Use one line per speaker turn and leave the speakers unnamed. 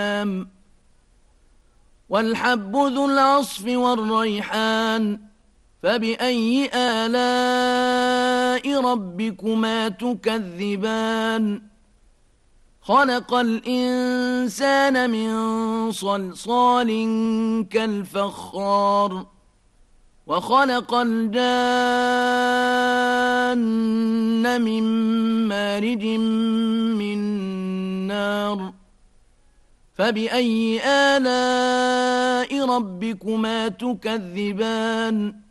والحب ذو العصف والريحان فبأي آلاء ربكما تكذبان خلق الإنسان من صلصال كالفخار وخلق الجان من مارج من نار فبأي آلاء ربكما تكذبان